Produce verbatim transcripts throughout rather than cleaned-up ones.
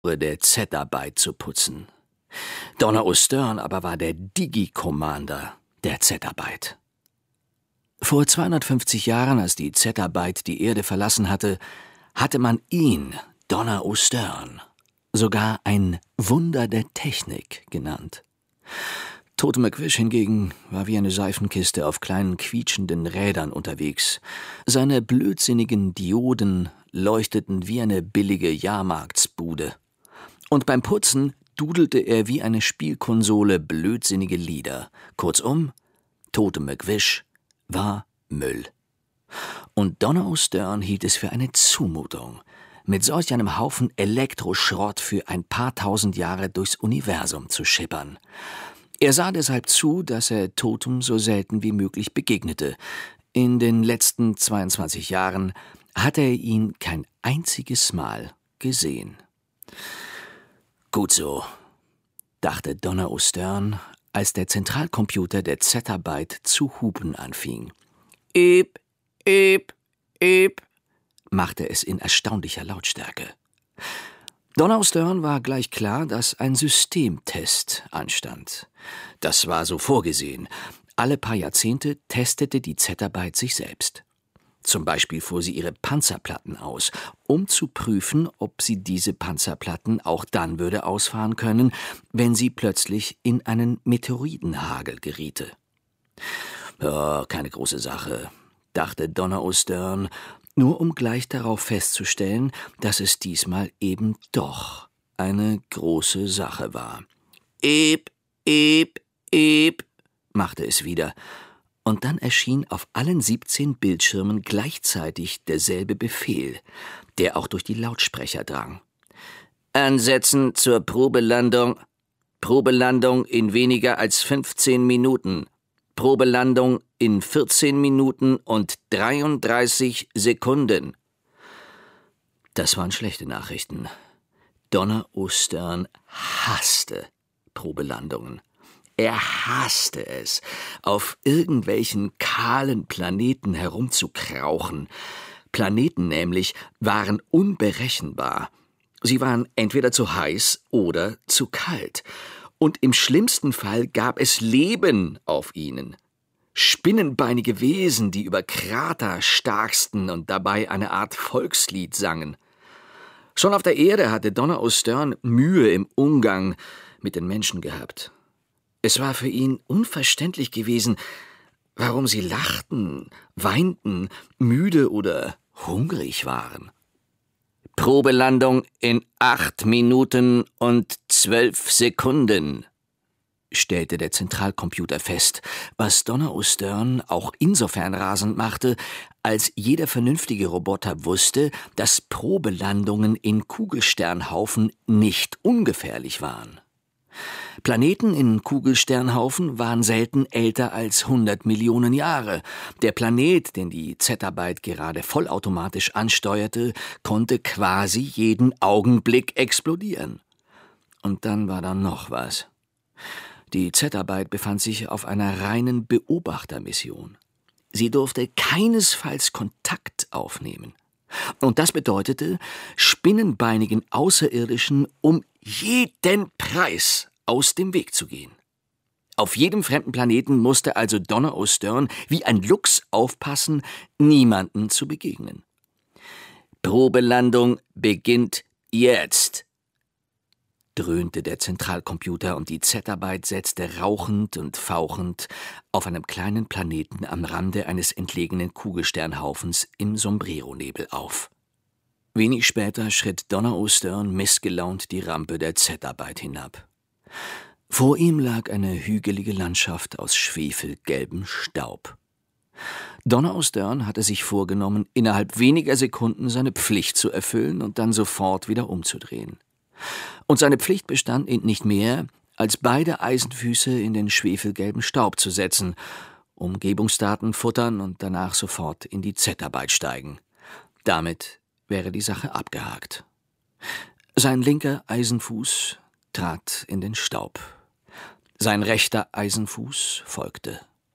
der Zettabyte zu putzen. Donner O'Stern aber war der Digi-Commander der Zettabyte. Vor zweihundertfünfzig Jahren, als die Zettabyte die Erde verlassen hatte, hatte man ihn, Donner O'Stern, sogar ein Wunder der Technik genannt. Tote McVish hingegen war wie eine Seifenkiste auf kleinen quietschenden Rädern unterwegs. Seine blödsinnigen Dioden leuchteten wie eine billige Jahrmarktsbude. Und beim Putzen dudelte er wie eine Spielkonsole blödsinnige Lieder. Kurzum, Tote McVish war Müll. Und Donner O'Stern hielt es für eine Zumutung, mit solch einem Haufen Elektroschrott für ein paar tausend Jahre durchs Universum zu schippern. Er sah deshalb zu, dass er Totem so selten wie möglich begegnete. In den letzten zweiundzwanzig Jahren hatte er ihn kein einziges Mal gesehen. Gut so, dachte Donner O'Stern, als der Zentralcomputer der Zettabyte zu hupen anfing. Eep, eep, eep, machte es in erstaunlicher Lautstärke. Donner O'Stern war gleich klar, dass ein Systemtest anstand. Das war so vorgesehen. Alle paar Jahrzehnte testete die Zettabyte sich selbst. Zum Beispiel fuhr sie ihre Panzerplatten aus, um zu prüfen, ob sie diese Panzerplatten auch dann würde ausfahren können, wenn sie plötzlich in einen Meteoritenhagel geriete. Oh, keine große Sache, dachte Donner O'Stern, nur um gleich darauf festzustellen, dass es diesmal eben doch eine große Sache war. Eep, eep, eep, machte es wieder. Und dann erschien auf allen siebzehn Bildschirmen gleichzeitig derselbe Befehl, der auch durch die Lautsprecher drang. Ansetzen zur Probelandung. Probelandung in weniger als fünfzehn Minuten. Probelandung in vierzehn Minuten und dreiunddreißig Sekunden. Das waren schlechte Nachrichten. Donner O'Stern hasste Probelandungen. Er hasste es, auf irgendwelchen kahlen Planeten herumzukrauchen. Planeten nämlich waren unberechenbar. Sie waren entweder zu heiß oder zu kalt. Und im schlimmsten Fall gab es Leben auf ihnen. Spinnenbeinige Wesen, die über Krater starksten und dabei eine Art Volkslied sangen. Schon auf der Erde hatte Donner O'Stern Mühe im Umgang mit den Menschen gehabt. Es war für ihn unverständlich gewesen, warum sie lachten, weinten, müde oder hungrig waren. Probelandung in acht Minuten und zwölf Sekunden, stellte der Zentralcomputer fest, was Donner O'Stern auch insofern rasend machte, als jeder vernünftige Roboter wusste, dass Probelandungen in Kugelsternhaufen nicht ungefährlich waren. Planeten in Kugelsternhaufen waren selten älter als hundert Millionen Jahre. Der Planet, den die Zettabyte gerade vollautomatisch ansteuerte, konnte quasi jeden Augenblick explodieren. Und dann war da noch was. Die Zettabyte befand sich auf einer reinen Beobachtermission. Sie durfte keinesfalls Kontakt aufnehmen. Und das bedeutete, spinnenbeinigen Außerirdischen um jeden Preis aus dem Weg zu gehen. Auf jedem fremden Planeten musste also Donner O'Stern wie ein Luchs aufpassen, niemanden zu begegnen. Probelandung beginnt jetzt, dröhnte der Zentralcomputer und die Zettabyte setzte rauchend und fauchend auf einem kleinen Planeten am Rande eines entlegenen Kugelsternhaufens im Sombreronebel auf. Wenig später schritt Donner O'Stern missgelaunt die Rampe der Zettabyte hinab. Vor ihm lag eine hügelige Landschaft aus schwefelgelbem Staub. Donner O'Stern hatte sich vorgenommen, innerhalb weniger Sekunden seine Pflicht zu erfüllen und dann sofort wieder umzudrehen. Und seine Pflicht bestand in nicht mehr, als beide Eisenfüße in den schwefelgelben Staub zu setzen, Umgebungsdaten futtern und danach sofort in die Zettabyte steigen. Damit wäre die Sache abgehakt. Sein linker Eisenfuß trat in den Staub. Sein rechter Eisenfuß folgte.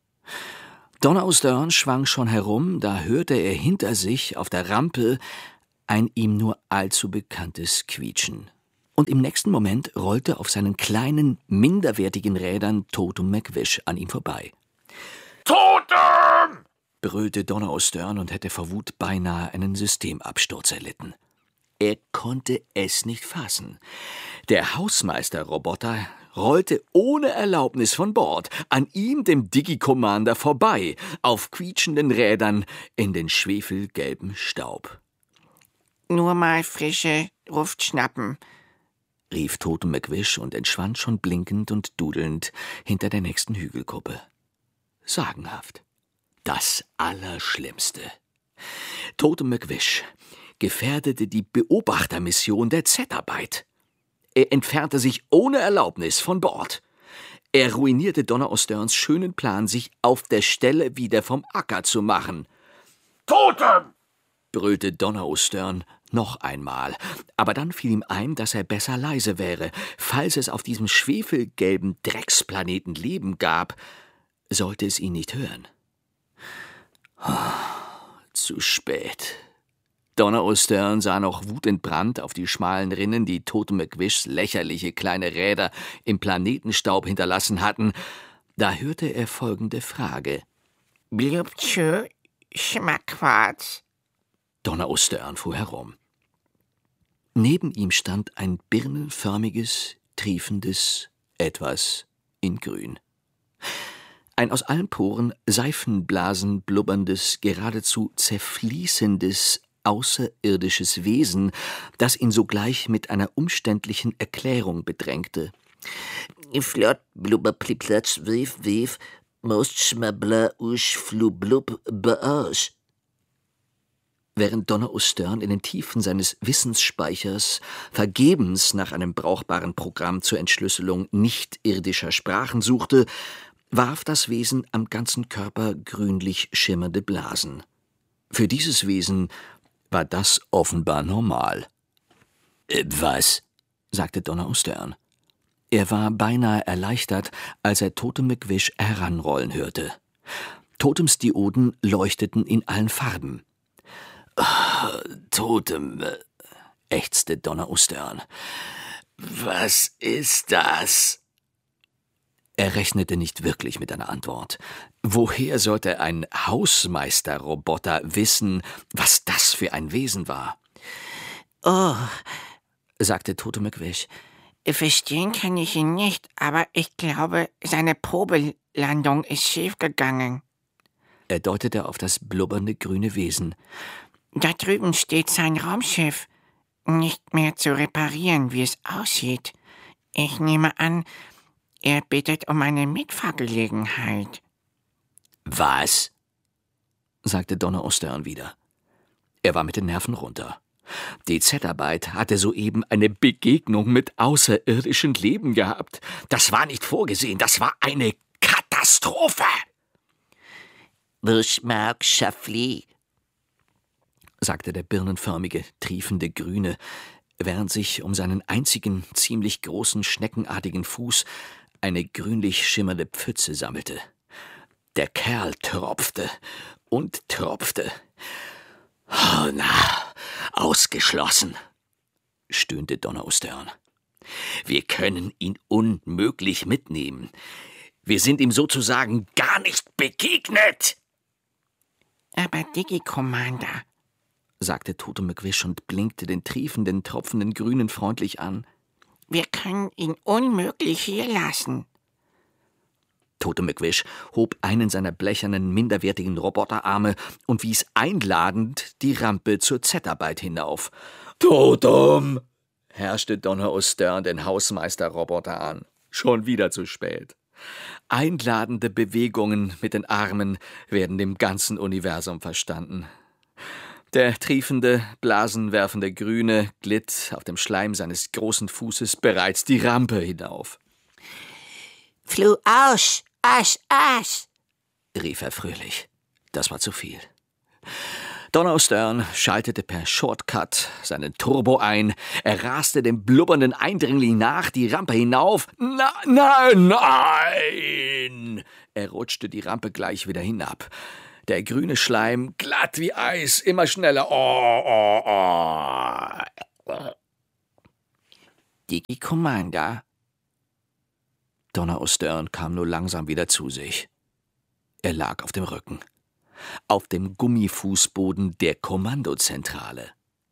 Donner O'Stern schwang schon herum, da hörte er hinter sich auf der Rampe ein ihm nur allzu bekanntes Quietschen. Und im nächsten Moment rollte auf seinen kleinen, minderwertigen Rädern Totem McWish an ihm vorbei. »Totem!« brüllte Donner O'Stern und hätte vor Wut beinahe einen Systemabsturz erlitten. Er konnte es nicht fassen. Der Hausmeister-Roboter rollte ohne Erlaubnis von Bord, an ihm, dem Digi-Commander, vorbei, auf quietschenden Rädern in den schwefelgelben Staub. »Nur mal frische Luft schnappen«, rief Totem McWish und entschwand schon blinkend und dudelnd hinter der nächsten Hügelkuppe. Sagenhaft. Das Allerschlimmste. Totem McWish gefährdete die Beobachtermission der Z-Arbeit. Er entfernte sich ohne Erlaubnis von Bord. Er ruinierte Donner O'Sterns schönen Plan, sich auf der Stelle wieder vom Acker zu machen. »Totem!« brüllte Donner O'Stern noch einmal. Aber dann fiel ihm ein, dass er besser leise wäre. Falls es auf diesem schwefelgelben Drecksplaneten Leben gab, sollte es ihn nicht hören. Zu spät. Donner O'Stern sah noch wutentbrannt auf die schmalen Rinnen, die Totem McWishs lächerliche kleine Räder im Planetenstaub hinterlassen hatten. Da hörte er folgende Frage. »Blubtschu, Schmackquarz?« Donner O'Stern fuhr herum. Neben ihm stand ein birnenförmiges, triefendes Etwas in Grün. Ein aus allen Poren Seifenblasen blubberndes, geradezu zerfließendes, außerirdisches Wesen, das ihn sogleich mit einer umständlichen Erklärung bedrängte. Flott blubber pliplatsch wief wief, most schmabla usch flublub bearsch. Während Donner O'Stern in den Tiefen seines Wissensspeichers vergebens nach einem brauchbaren Programm zur Entschlüsselung nicht-irdischer Sprachen suchte, warf das Wesen am ganzen Körper grünlich schimmernde Blasen. Für dieses Wesen war das offenbar normal. Äh, was? sagte Donner O'Stern. Er war beinahe erleichtert, als er Totem McWish heranrollen hörte. Totems Dioden leuchteten in allen Farben. Oh, Totem, ächzte Donner O'Stern. Was ist das? Er rechnete nicht wirklich mit einer Antwort. Woher sollte ein Hausmeister-Roboter wissen, was das für ein Wesen war? »Oh«, sagte Totem McWish. »Verstehen kann ich ihn nicht, aber ich glaube, seine Probelandung ist schiefgegangen.« Er deutete auf das blubbernde grüne Wesen. »Da drüben steht sein Raumschiff. Nicht mehr zu reparieren, wie es aussieht. Ich nehme an, er bittet um eine Mitfahrgelegenheit.« »Was?« sagte Donner O'Stern wieder. Er war mit den Nerven runter. Die Z-Arbeit hatte soeben eine Begegnung mit außerirdischem Leben gehabt. Das war nicht vorgesehen, das war eine Katastrophe. »Wuschmark Schaffli«, sagte der birnenförmige, triefende Grüne, während sich um seinen einzigen, ziemlich großen, schneckenartigen Fuß eine grünlich schimmernde Pfütze sammelte. Der Kerl tropfte und tropfte. »Oh, na, ausgeschlossen«, stöhnte Donner O'Stern. »Wir können ihn unmöglich mitnehmen. Wir sind ihm sozusagen gar nicht begegnet.« »Aber Digi-Commander«, sagte Totem McWish und blinkte den triefenden, tropfenden Grünen freundlich an. »Wir können ihn unmöglich hier lassen.« Totem McWish hob einen seiner blechernen, minderwertigen Roboterarme und wies einladend die Rampe zur Z-Arbeit hinauf. »Totem«, herrschte Donner O'Stern den Hausmeister-Roboter an. Schon wieder zu spät. Einladende Bewegungen mit den Armen werden dem ganzen Universum verstanden. Der triefende, blasenwerfende Grüne glitt auf dem Schleim seines großen Fußes bereits die Rampe hinauf. »Flu Arsch, Arsch, Arsch«, rief er fröhlich. Das war zu viel. Donner O'Stern schaltete per Shortcut seinen Turbo ein. Er raste dem blubbernden Eindringling nach, die Rampe hinauf. Na, nein, nein! Er rutschte die Rampe gleich wieder hinab. Der grüne Schleim, glatt wie Eis, immer schneller. Oh, oh, oh. Digi Commander. Donner O'Stern kam nur langsam wieder zu sich. Er lag auf dem Rücken. Auf dem Gummifußboden der Kommandozentrale.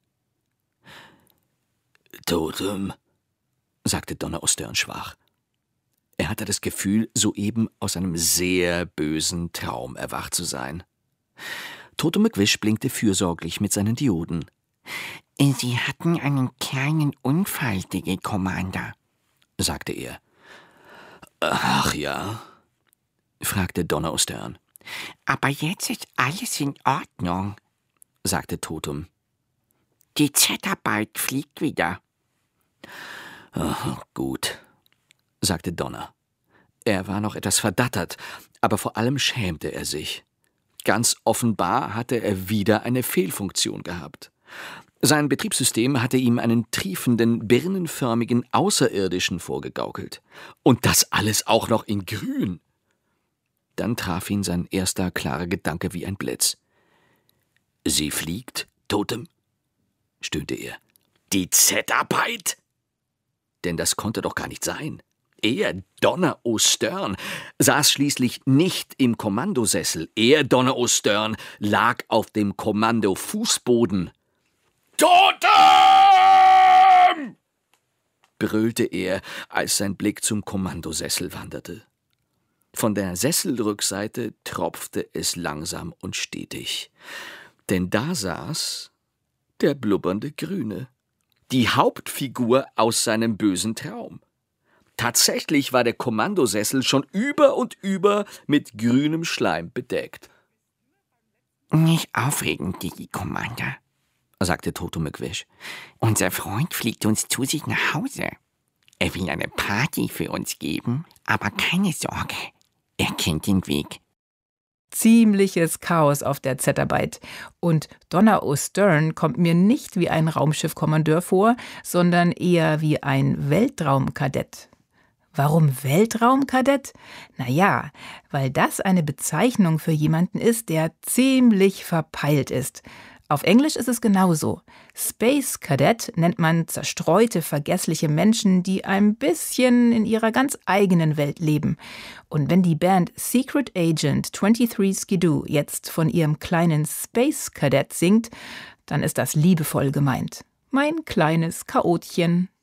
»Totem«, sagte Donner O'Stern schwach. Er hatte das Gefühl, soeben aus einem sehr bösen Traum erwacht zu sein. Totem McWish blinkte fürsorglich mit seinen Dioden. »Sie hatten einen kleinen Unfall, Digi Commander«, sagte er. »Ach ja?«, fragte Donner O'Stern. »Aber jetzt ist alles in Ordnung«, sagte Totem. »Die Zetterbyte fliegt wieder.« »Ach, gut«, sagte Donner. Er war noch etwas verdattert, aber vor allem schämte er sich. Ganz offenbar hatte er wieder eine Fehlfunktion gehabt. Sein Betriebssystem hatte ihm einen triefenden, birnenförmigen Außerirdischen vorgegaukelt. Und das alles auch noch in grün. Dann traf ihn sein erster klarer Gedanke wie ein Blitz. »Sie fliegt, Totem?«, stöhnte er. »Die Zetterbyte?« Denn das konnte doch gar nicht sein. Er, Donner O'Stern, saß schließlich nicht im Kommandosessel. Er, Donner O'Stern, lag auf dem Kommandofußboden. »Totem!« brüllte er, als sein Blick zum Kommandosessel wanderte. Von der Sesselrückseite tropfte es langsam und stetig. Denn da saß der blubbernde Grüne, die Hauptfigur aus seinem bösen Traum. Tatsächlich war der Kommandosessel schon über und über mit grünem Schleim bedeckt. »Nicht aufregend, Digi Commander«, sagte Totem McWish. »Unser Freund fliegt uns zu sich nach Hause. Er will eine Party für uns geben, aber keine Sorge, er kennt den Weg.« Ziemliches Chaos auf der Zetterbyte. Und Donner O'Stern kommt mir nicht wie ein Raumschiffkommandeur vor, sondern eher wie ein Weltraumkadett. Warum Weltraumkadett? Naja, weil das eine Bezeichnung für jemanden ist, der ziemlich verpeilt ist. Auf Englisch ist es genauso. Space Cadet nennt man zerstreute, vergessliche Menschen, die ein bisschen in ihrer ganz eigenen Welt leben. Und wenn die Band Secret Agent dreiundzwanzig Skidoo jetzt von ihrem kleinen Space Cadet singt, dann ist das liebevoll gemeint. Mein kleines Chaotchen.